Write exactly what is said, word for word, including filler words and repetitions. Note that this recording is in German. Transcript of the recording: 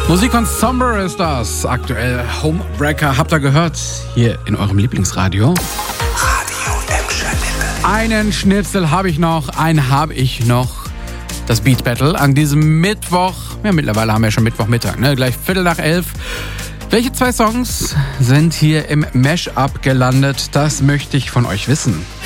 Musik von Somber ist das. Aktuell Homebreaker. Habt ihr gehört? Hier in eurem Lieblingsradio. Radio Emscher Lippe. Einen Schnitzel habe ich noch. Einen habe ich noch. Das Beat Battle an diesem Mittwoch. Ja, mittlerweile haben wir schon Mittwochmittag, ne? Gleich Viertel nach elf. Welche zwei Songs sind hier im Mash-up gelandet? Das möchte ich von euch wissen.